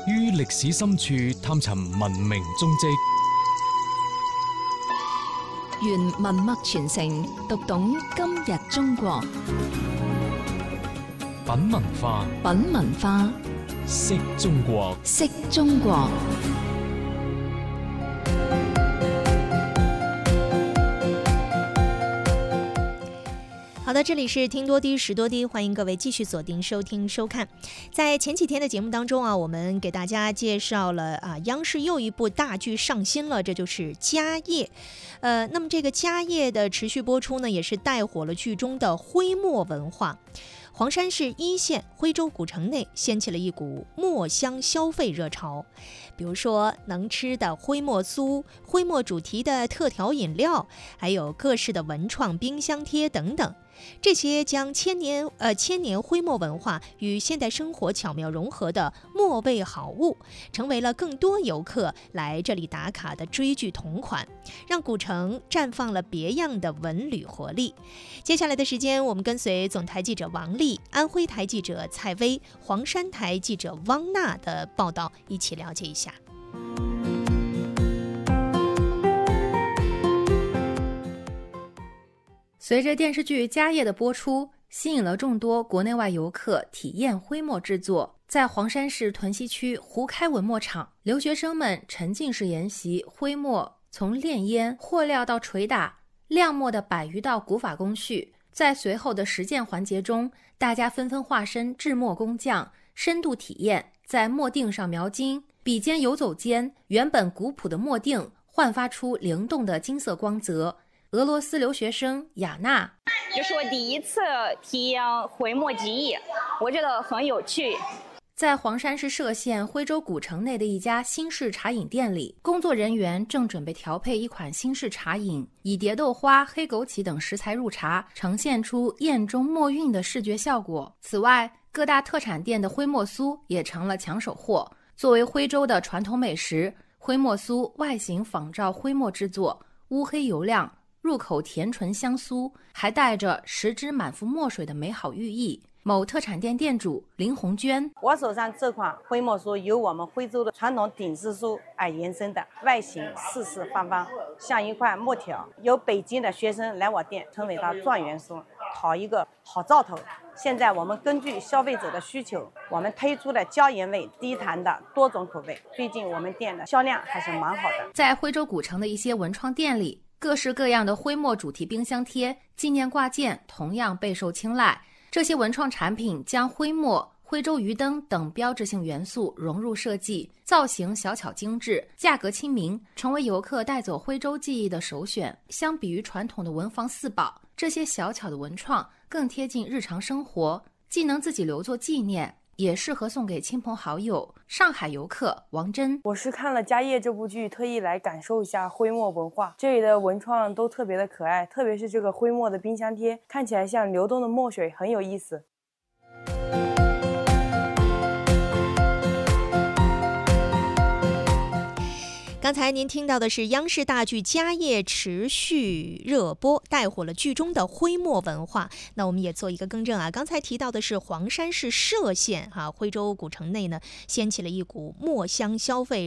於歷史深處探尋文明蹤跡， 原文脈傳承，讀懂今日中國。 品文化， 品文化， 識中國， 識中國。好的，这里是听多低识多低，欢迎各位继续锁定收听收看。在前几天的节目当中啊，我们给大家介绍了央视又一部大剧上新了，这就是《家业》。那么这个《家业》的持续播出呢，也是带火了剧中的徽墨文化。黄山市一线徽州古城内掀起了一股墨香消费热潮，比如说能吃的徽墨酥、徽墨主题的特调饮料，还有各式的文创冰箱贴等等。这些将千年徽墨文化与现代生活巧妙融合的墨味好物，成为了更多游客来这里打卡的追剧同款，让古城绽放了别样的文旅活力。接下来的时间，我们跟随总台记者王丽、安徽台记者蔡薇、黄山台记者汪娜的报道，一起了解一下。 随着电视剧《家业》的播出，吸引了众多国内外游客体验徽墨制作。在黄山市屯溪区胡开文墨厂，留学生们沉浸式研习徽墨从炼烟、和料到捶打、亮墨的100余道古法工序。在随后的实践环节中，大家纷纷化身制墨工匠，深度体验在墨锭上描金，笔尖游走间，原本古朴的墨锭焕发出灵动的金色光泽。俄罗斯留学生雅娜， 这是我第一次体验徽墨技艺，我觉得很有趣。 在黄山市歙县徽州古城内的一家新式茶饮店里，工作人员正准备调配一款新式茶饮，以蝶豆花、黑枸杞等食材入茶，呈现出宴中墨韵的视觉效果。此外，各大特产店的徽墨酥也成了抢手货。作为徽州的传统美食，徽墨酥外形仿照徽墨制作，乌黑油亮，入口甜醇香酥，还带着食之满腹墨水的美好寓意。某特产店店主林红娟， 我手上这款徽墨酥由我们徽州的传统顶式酥而延伸的，外形四四方方，像一块墨条。有北京的学生来我店称为它状元酥，讨一个好兆头。现在我们根据消费者的需求，我们推出了椒盐味、低糖的多种口味。最近我们店的销量还是蛮好的。 在徽州古城的一些文创店里，各式各样的徽墨主题冰箱贴、纪念挂件同样备受青睐。这些文创产品将徽墨、徽州鱼灯等标志性元素融入设计，造型小巧精致，价格亲民，成为游客带走徽州记忆的首选。相比于传统的文房四宝，这些小巧的文创更贴近日常生活，既能自己留作纪念，也适合送给亲朋好友。上海游客王真， 我是看了《家业》这部剧，特意来感受一下徽墨文化。这里的文创都特别的可爱，特别是这个徽墨的冰箱贴，看起来像流动的墨水，很有意思。 刚才您听到的是央视大剧《家业》持续热播，带火了剧中的徽墨文化。那我们也做一个更正啊，刚才提到的是黄山市歙县徽州古城内呢，掀起了一股墨香消费